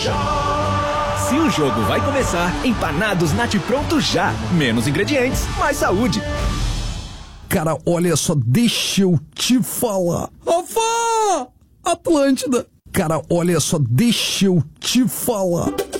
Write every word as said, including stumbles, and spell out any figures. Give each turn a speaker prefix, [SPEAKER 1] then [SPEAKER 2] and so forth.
[SPEAKER 1] Se o jogo vai começar, empanados Nat Pronto já. Menos ingredientes, mais saúde.
[SPEAKER 2] Cara, olha só, deixa eu te falar. Rafa! Atlântida. Cara, olha só, deixa eu te falar.